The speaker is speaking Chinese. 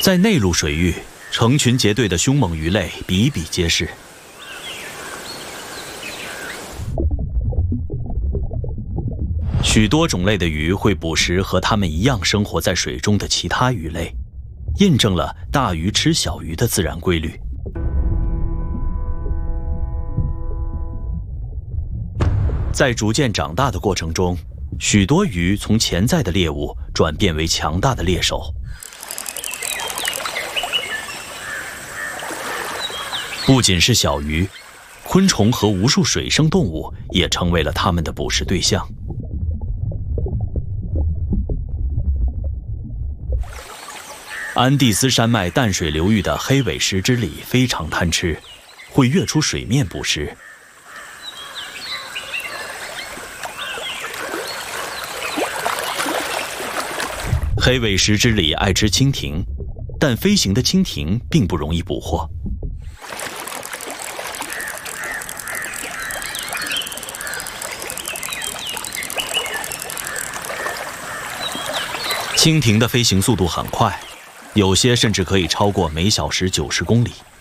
在内陆水域，成群结队的凶猛鱼类比比皆是。许多种类的鱼会捕食和它们一样生活在水中的其他鱼类，印证了大鱼吃小鱼的自然规律。在逐渐长大的过程中，许多鱼从潜在的猎物转变为强大的猎手。不仅是小鱼，昆虫和无数水生动物也成为了它们的捕食对象。安第斯山脉淡水流域的黑尾石之鲤非常贪吃，会跃出水面捕食。黑尾石之鲤爱吃蜻蜓，但飞行的蜻蜓并不容易捕获。蜻蜓的飞行速度很快，有些甚至可以超过每小时90公里。